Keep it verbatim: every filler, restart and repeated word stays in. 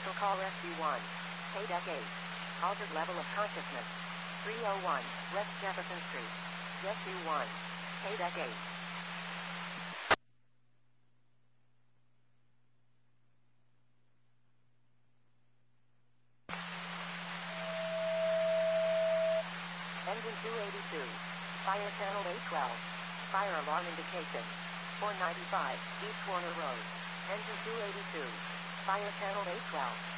Special call Rescue one. K deck eight. Altered level of consciousness. three oh one, West Jefferson Street. Rescue one. K deck eight. Engine two eighty-two. Fire channel eight twelve. Fire alarm indication. four ninety-five, East Corner Road. Engine two eighty-two. Fire channel eight twelve.